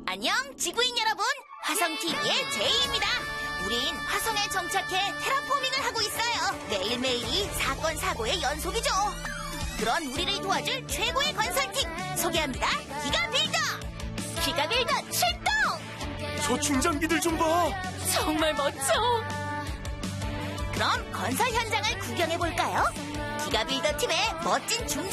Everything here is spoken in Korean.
안녕, 지구인 여러분. 화성TV의 제이입니다. 우린 화성에 정착해 테라포밍을 하고 있어요. 매일매일이 사건, 사고의 연속이죠. 그런 우리를 도와줄 최고의 건설팀 소개합니다. 기가빌더! 기가빌더 출동! 저 중장비들 좀 봐. 정말 멋져. 그럼 건설 현장을 구경해볼까요? 기가빌더 팀의 멋진